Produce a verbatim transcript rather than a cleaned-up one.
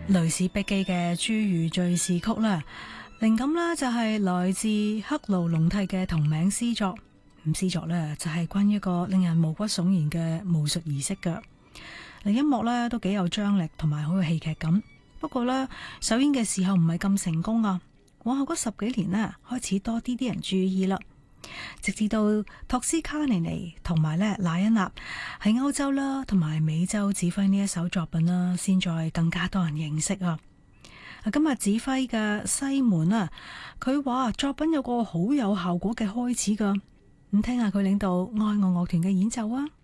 雷士碧基嘅《侏儒敘事曲》啦，靈感呢就係來自克勞龍蒂嘅同名詩作。咁詩作呢就係關於一個令人毛骨悚然嘅巫術儀式噶。嗱，音樂呢都幾有張力同埋好有戲劇感，不過呢，首演嘅時候唔係咁成功啊。往後嗰十幾年呢，開始多啲啲人注意啦。直至到托斯卡尼尼同埋咧賴恩納喺歐洲啦同埋美洲指揮呢一首作品啦，先再更加多人認識啊！今日指揮嘅西門啊，佢話作品有個好有效果嘅開始噶，咁聽下佢領導愛樂樂團嘅演奏啊！